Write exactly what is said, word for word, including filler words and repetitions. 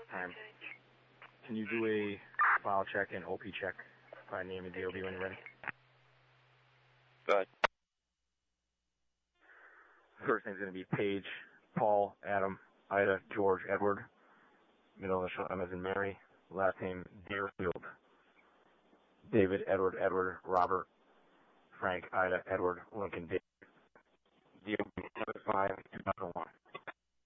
Time. Can you do a file check and O P check by name and D O B when you're ready? Go ahead. First name's going to be Paige, Paul, Adam, Ida, George, Edward. Middle initial M as in Mary. Last name Deerfield. David, Edward, Edward, Robert, Frank, Ida, Edward, Lincoln, David. D O B seven five two thousand one.